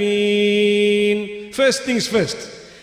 First things first,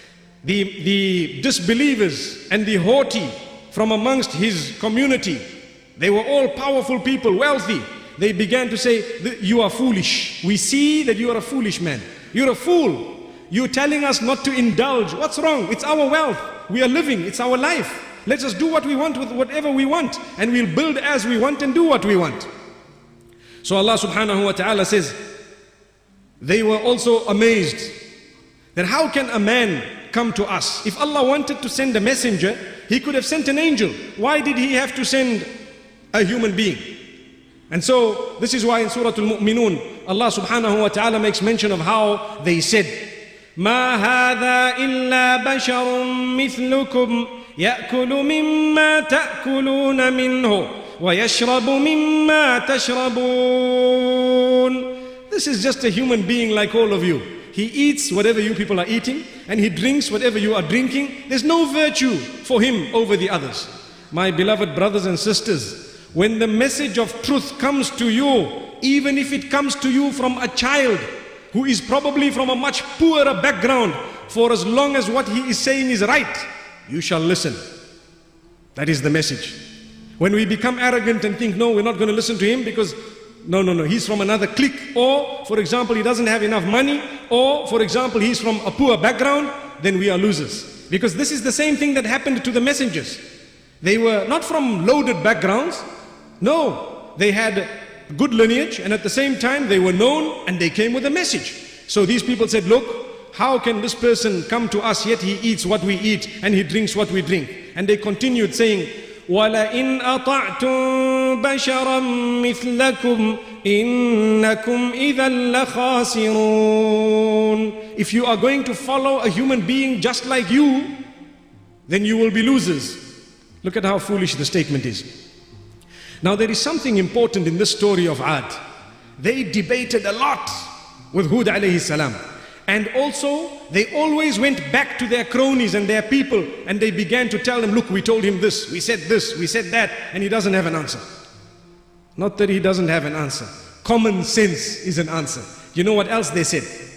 the disbelievers and the haughty from amongst his community, they were all powerful people, wealthy. They began to say, you are foolish. We see that you are a foolish man. You're a fool. You're telling us not to indulge. What's wrong? It's our wealth. We are living. It's our life. Let's just do what we want with whatever we want. And we'll build as we want and do what we want. So Allah subhanahu wa ta'ala says, they were also amazed that how can a man come to us? If Allah wanted to send a messenger, He could have sent an angel. Why did He have to send a human being? And so this is why in Surah Al-Mu'minun, Allah subhanahu wa ta'ala makes mention of how they said, مَا هَذَا إِلَّا بَشَرٌ مِثْلُكُمْ يَأْكُلُ مِمَّا تَأْكُلُونَ مِنْهُ وَيَشْرَبُ مِمَّا تَشْرَبُونَ. This is just a human being like all of you. He eats whatever you people are eating, and he drinks whatever you are drinking. There's no virtue for him over the others. My beloved brothers and sisters, when the message of truth comes to you, even if it comes to you from a child who is probably from a much poorer background, for as long as what he is saying is right, you shall listen. That is the message. When we become arrogant and think, no, we're not going to listen to him because no, he's from another clique, or for example, he doesn't have enough money, or for example, he's from a poor background, then we are losers. Because this is the same thing that happened to the messengers. They were not from loaded backgrounds. No, they had good lineage, and at the same time they were known and they came with a message. So these people said, look, how can this person come to us, yet he eats what we eat and he drinks what we drink? And they continued saying, وَلَئِنْ أَطَعْتُمْ بَشَرًا مِثْلَكُمْ إِنَّكُمْ إِذًا لَخَاسِرُونَ. If you are going to follow a human being just like you, then you will be losers. Look at how foolish the statement is. Now there is something important in this story of Ad. They debated a lot with Hud alayhi salam. And also, they always went back to their cronies and their people, and they began to tell them, look, we told him this, we said that, and he doesn't have an answer. Not that he doesn't have an answer. Common sense is an answer. You know what else they said?